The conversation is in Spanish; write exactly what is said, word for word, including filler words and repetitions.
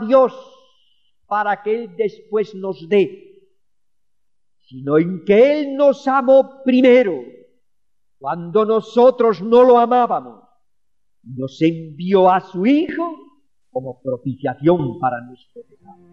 Dios para que Él después nos dé, sino en que Él nos amó primero, cuando nosotros no lo amábamos, nos envió a su Hijo como propiciación para nuestro pecado.